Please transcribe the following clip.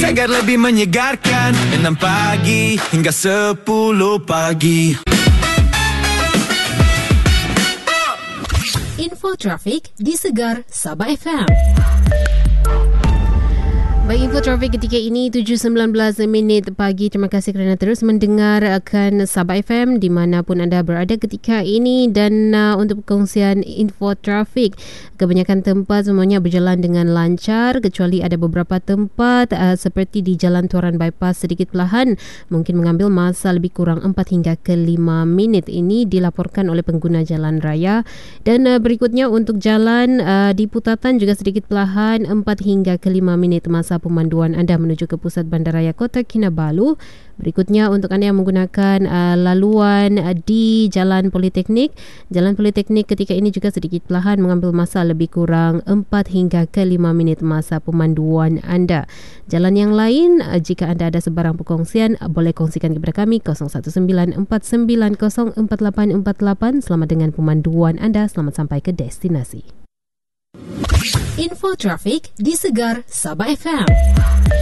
agar lebih menyegarkan. 6 pagi hingga 10 pagi. Info trafik di Segar Sabah FM. Baik, info trafik ketika ini 7.19 pagi. Terima kasih kerana terus mendengarkan Sabah FM di manapun anda berada ketika ini. Dan untuk perkongsian info trafik, kebanyakan tempat semuanya berjalan dengan lancar, kecuali ada beberapa tempat seperti di Jalan Tuaran Bypass sedikit perlahan, mungkin mengambil masa lebih kurang 4 hingga ke 5 minit. Ini dilaporkan oleh pengguna jalan raya. Dan berikutnya untuk jalan di Putatan juga sedikit perlahan, 4 hingga ke 5 minit masa pemanduan anda menuju ke pusat bandaraya Kota Kinabalu. Berikutnya untuk anda yang menggunakan laluan di Jalan Politeknik. Jalan Politeknik ketika ini juga sedikit perlahan, mengambil masa lebih kurang 4 hingga ke 5 minit masa pemanduan anda. Jalan yang lain, jika anda ada sebarang perkongsian, boleh kongsikan kepada kami 0194904848. Selamat dengan pemanduan anda, selamat sampai ke destinasi. Info trafik di Segar Sabah FM.